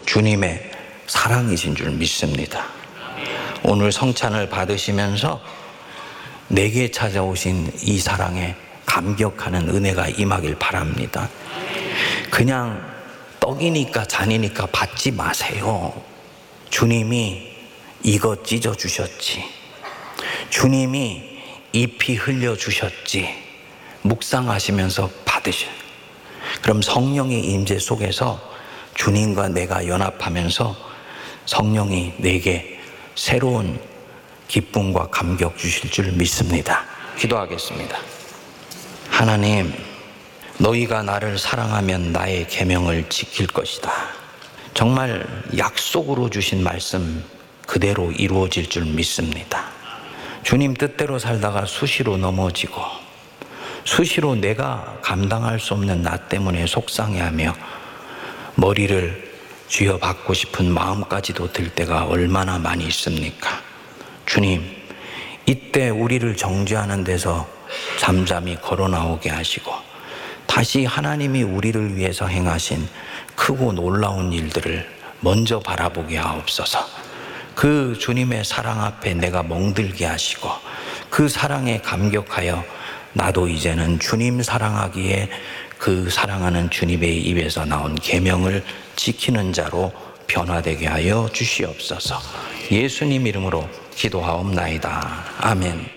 주님의 사랑이신 줄 믿습니다. 오늘 성찬을 받으시면서 내게 찾아오신 이 사랑에 감격하는 은혜가 임하길 바랍니다. 그냥 떡이니까 잔이니까 받지 마세요. 주님이 이거 찢어주셨지, 주님이 이 피 흘려주셨지, 묵상하시면서 받으셔요. 그럼 성령의 임재 속에서 주님과 내가 연합하면서 성령이 내게 새로운 기쁨과 감격 주실 줄 믿습니다. 기도하겠습니다. 하나님, 너희가 나를 사랑하면 나의 계명을 지킬 것이다. 정말 약속으로 주신 말씀 그대로 이루어질 줄 믿습니다. 주님 뜻대로 살다가 수시로 넘어지고 수시로 내가 감당할 수 없는 나 때문에 속상해하며 머리를 쥐어박고 싶은 마음까지도 들 때가 얼마나 많이 있습니까? 주님, 이때 우리를 정죄하는 데서 잠잠히 걸어 나오게 하시고 다시 하나님이 우리를 위해서 행하신 크고 놀라운 일들을 먼저 바라보게 하옵소서. 그 주님의 사랑 앞에 내가 멍들게 하시고 그 사랑에 감격하여 나도 이제는 주님 사랑하기에 그 사랑하는 주님의 입에서 나온 계명을 지키는 자로 변화되게 하여 주시옵소서. 예수님 이름으로 기도하옵나이다. 아멘.